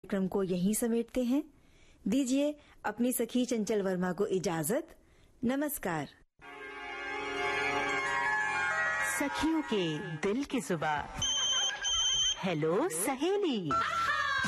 कार्यक्रम को यहीं समेटते हैं। दीजिए अपनी सखी चंचल वर्मा को इजाजत। नमस्कार। सखियों के दिल की जुबान। हेलो सहेली।